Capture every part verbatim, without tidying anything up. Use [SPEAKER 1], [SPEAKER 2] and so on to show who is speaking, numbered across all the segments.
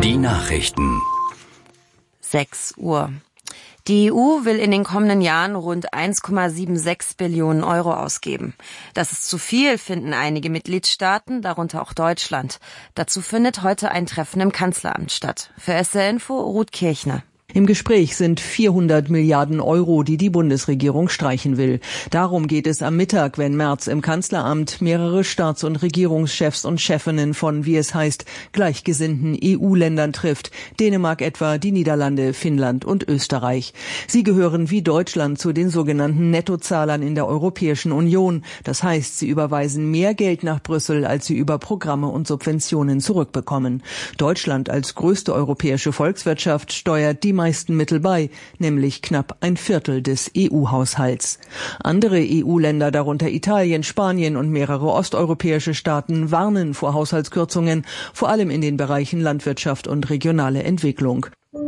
[SPEAKER 1] Die Nachrichten.
[SPEAKER 2] sechs Uhr. Die E U will in den kommenden Jahren rund eins Komma sechsundsiebzig Billionen Euro ausgeben. Das ist zu viel, finden einige Mitgliedstaaten, darunter auch Deutschland. Dazu findet heute ein Treffen im Kanzleramt statt. Für S R Info Ruth Kirchner.
[SPEAKER 3] Im Gespräch sind vierhundert Milliarden Euro, die die Bundesregierung streichen will. Darum geht es am Mittag, wenn Merz im Kanzleramt mehrere Staats- und Regierungschefs und Chefinnen von, wie es heißt, gleichgesinnten E U-Ländern trifft. Dänemark etwa, die Niederlande, Finnland und Österreich. Sie gehören wie Deutschland zu den sogenannten Nettozahlern in der Europäischen Union. Das heißt, sie überweisen mehr Geld nach Brüssel, als sie über Programme und Subventionen zurückbekommen. Deutschland als größte europäische Volkswirtschaft steuert die meisten Mittel bei, nämlich knapp ein Viertel des E U-Haushalts. Andere E U-Länder, darunter Italien, Spanien und mehrere osteuropäische Staaten, warnen vor Haushaltskürzungen, vor allem in den Bereichen Landwirtschaft und regionale Entwicklung.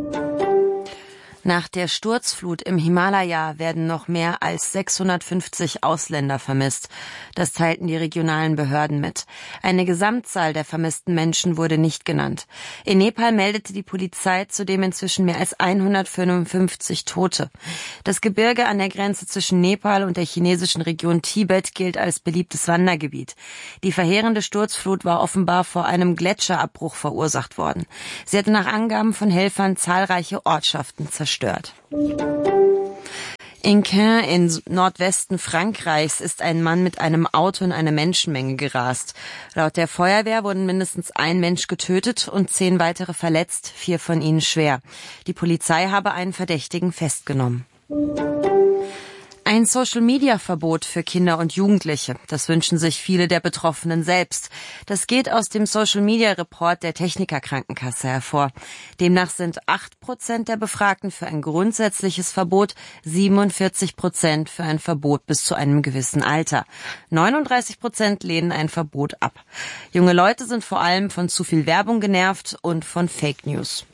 [SPEAKER 2] Nach der Sturzflut im Himalaya werden noch mehr als sechshundertfünfzig Ausländer vermisst. Das teilten die regionalen Behörden mit. Eine Gesamtzahl der vermissten Menschen wurde nicht genannt. In Nepal meldete die Polizei zudem inzwischen mehr als hundertfünfundfünfzig Tote. Das Gebirge an der Grenze zwischen Nepal und der chinesischen Region Tibet gilt als beliebtes Wandergebiet. Die verheerende Sturzflut war offenbar vor einem Gletscherabbruch verursacht worden. Sie hatte nach Angaben von Helfern zahlreiche Ortschaften zerstört. Stört. In Caen im Nordwesten Frankreichs ist ein Mann mit einem Auto in eine Menschenmenge gerast. Laut der Feuerwehr wurden mindestens ein Mensch getötet und zehn weitere verletzt, vier von ihnen schwer. Die Polizei habe einen Verdächtigen festgenommen. Ein Social-Media-Verbot für Kinder und Jugendliche. Das wünschen sich viele der Betroffenen selbst. Das geht aus dem Social-Media-Report der Techniker-Krankenkasse hervor. Demnach sind acht Prozent der Befragten für ein grundsätzliches Verbot, siebenundvierzig Prozent für ein Verbot bis zu einem gewissen Alter. neununddreißig Prozent lehnen ein Verbot ab. Junge Leute sind vor allem von zu viel Werbung genervt und von Fake News.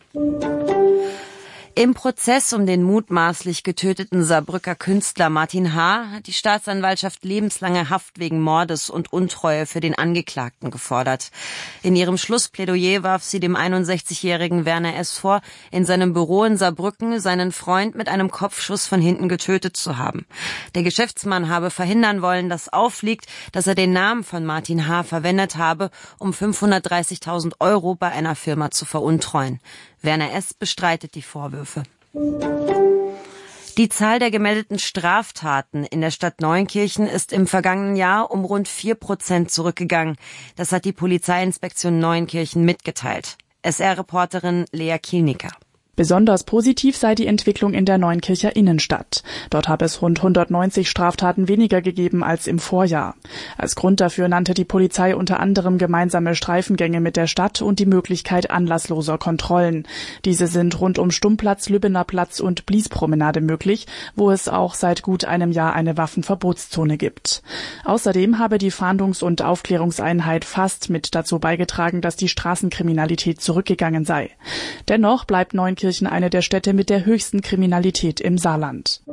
[SPEAKER 2] Im Prozess um den mutmaßlich getöteten Saarbrücker Künstler Martin H. hat die Staatsanwaltschaft lebenslange Haft wegen Mordes und Untreue für den Angeklagten gefordert. In ihrem Schlussplädoyer warf sie dem einundsechzigjährigen Werner S. vor, in seinem Büro in Saarbrücken seinen Freund mit einem Kopfschuss von hinten getötet zu haben. Der Geschäftsmann habe verhindern wollen, dass auffliegt, dass er den Namen von Martin H. verwendet habe, um fünfhundertdreißigtausend Euro bei einer Firma zu veruntreuen. Werner S. bestreitet die Vorwürfe. Die Zahl der gemeldeten Straftaten in der Stadt Neunkirchen ist im vergangenen Jahr um rund vier Prozent zurückgegangen. Das hat die Polizeiinspektion Neunkirchen mitgeteilt. S R-Reporterin Lea Kielnicker.
[SPEAKER 4] Besonders positiv sei die Entwicklung in der Neunkircher Innenstadt. Dort habe es rund hundertneunzig Straftaten weniger gegeben als im Vorjahr. Als Grund dafür nannte die Polizei unter anderem gemeinsame Streifengänge mit der Stadt und die Möglichkeit anlassloser Kontrollen. Diese sind rund um Stummplatz, Lübbener Platz und Bliespromenade möglich, wo es auch seit gut einem Jahr eine Waffenverbotszone gibt. Außerdem habe die Fahndungs- und Aufklärungseinheit fast mit dazu beigetragen, dass die Straßenkriminalität zurückgegangen sei. Dennoch bleibt Neunkirchen eine der Städte mit der höchsten Kriminalität im Saarland.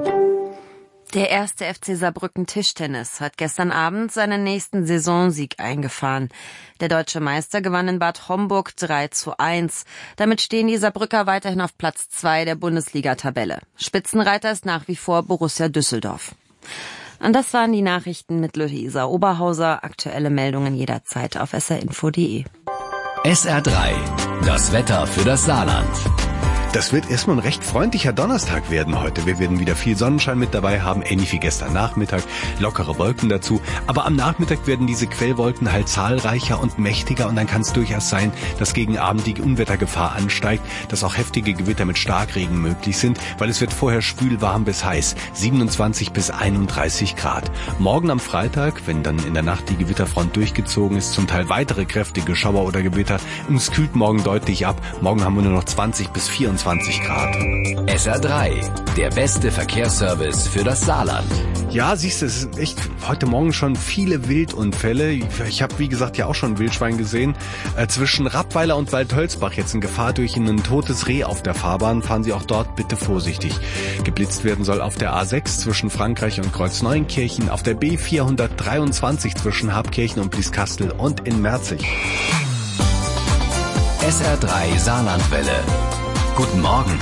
[SPEAKER 2] Der erste F C Saarbrücken Tischtennis hat gestern Abend seinen nächsten Saisonsieg eingefahren. Der deutsche Meister gewann in Bad Homburg drei zu eins. Damit stehen die Saarbrücker weiterhin auf Platz zwei der Bundesliga-Tabelle. Spitzenreiter ist nach wie vor Borussia Düsseldorf. Und das waren die Nachrichten mit Luisa Oberhauser. Aktuelle Meldungen jederzeit auf s r info punkt d e.
[SPEAKER 1] S R drei, das Wetter für das Saarland.
[SPEAKER 5] Das wird erstmal ein recht freundlicher Donnerstag werden heute. Wir werden wieder viel Sonnenschein mit dabei haben, ähnlich wie gestern Nachmittag, lockere Wolken dazu. Aber am Nachmittag werden diese Quellwolken halt zahlreicher und mächtiger und dann kann es durchaus sein, dass gegen Abend die Unwettergefahr ansteigt, dass auch heftige Gewitter mit Starkregen möglich sind, weil es wird vorher schwül, warm bis heiß, siebenundzwanzig bis einunddreißig Grad. Morgen am Freitag, wenn dann in der Nacht die Gewitterfront durchgezogen ist, zum Teil weitere kräftige Schauer oder Gewitter und es kühlt morgen deutlich ab. Morgen haben wir nur noch zwanzig bis vierundzwanzig Grad.
[SPEAKER 1] S R drei, der beste Verkehrsservice für das Saarland.
[SPEAKER 5] Ja, siehst du, es sind echt heute Morgen schon viele Wildunfälle. Ich habe, wie gesagt, ja auch schon ein Wildschwein gesehen. Äh, zwischen Rappweiler und Waldhölzbach jetzt in Gefahr durch ein totes Reh auf der Fahrbahn. Fahren Sie auch dort bitte vorsichtig. Geblitzt werden soll auf der A sechs zwischen Frankreich und Kreuzneunkirchen, auf der B vierhundertdreiundzwanzig zwischen Habkirchen und Blieskastel und in Merzig.
[SPEAKER 1] S R drei Saarlandwelle. Guten Morgen.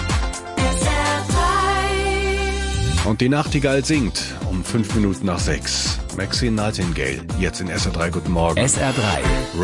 [SPEAKER 5] Und die Nachtigall singt um fünf Minuten nach sechs. Maxine Nightingale, jetzt in S R drei Guten Morgen.
[SPEAKER 1] S R drei